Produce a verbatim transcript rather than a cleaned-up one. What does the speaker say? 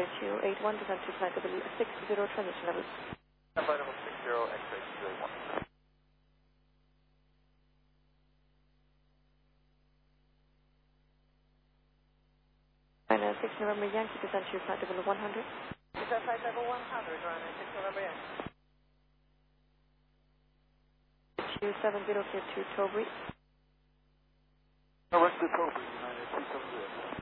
clear to eight one, descend to flight level six zero, transition level. Flight level six zero, X-ray two eight one. Ryanair six November Yankee, descend to flight level one hundred. Descend flight level one hundred, Ryanair six November Yankee. two seven zero, clear to Tobury. Arrested Tobury, Ryanair two seven zero.